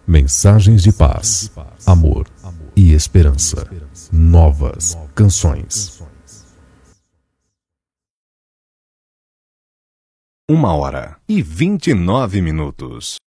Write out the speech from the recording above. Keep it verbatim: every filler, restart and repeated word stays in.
Mensagens de paz, amor e esperança. Novas canções. Uma hora e vinte e nove minutos.